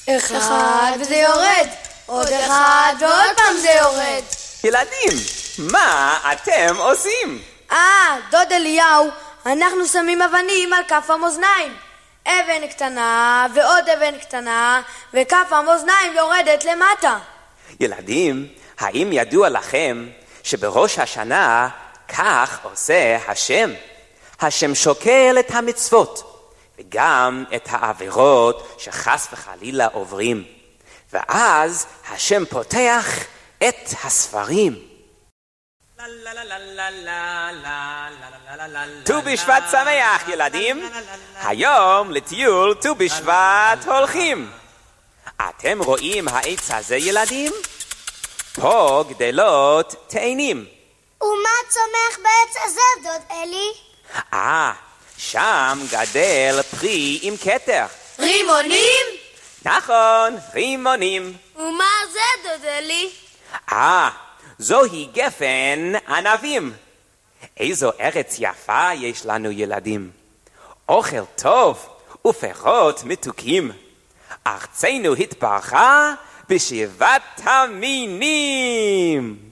אחד וזה יורד, עוד אחד ועוד פעם זה יורד. ילדים, מה אתם עושים? דוד אליהו, אנחנו שמים אבנים על כף המאזניים. אבן קטנה ועוד אבן קטנה, וכף המאזניים יורדת למטה. ילדים, האם ידוע לכם שבראש השנה כך עושה השם? השם שוקל את המצוות וגם את העבירות שחס וחלילה עוברים, ואז השם פותח את הספרים. ט"ו בשבט שמח ילדים, היום לטיול ט"ו בשבט הולכים. אתם רואים העץ הזה ילדים? פה גדלות תאנים. ומה צומח בעץ הזה דוד אלי? שם גדל פרי עם כתר. רימונים? נכון, רימונים. ומה זה דוד אלי? זוהי גפן ענבים. איזו ארץ יפה יש לנו ילדים. אוכל טוב ופירות מתוקים. ארצנו התברכה בשבעת המינים.